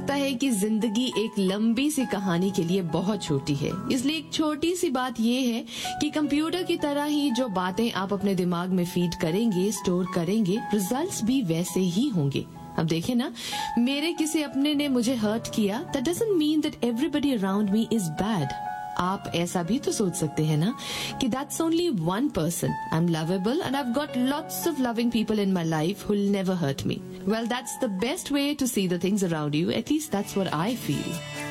लगता है कि जिंदगी एक लंबी सी कहानी के लिए बहुत छोटी है, इसलिए एक छोटी सी बात ये है कि कंप्यूटर की तरह ही जो बातें आप अपने दिमाग में फीड करेंगे, स्टोर करेंगे, रिजल्ट्स भी वैसे ही होंगे। अब देखें ना, मेरे किसी अपने ने मुझे हर्ट किया, that doesn't mean that everybody around me is bad. आप ऐसा भी तो सोच सकते हैं ना कि that's only one person, I am lovable and I have got lots of loving people in my life who will never hurt me. Well, that's the best way to see the things around you, at least that's what I feel.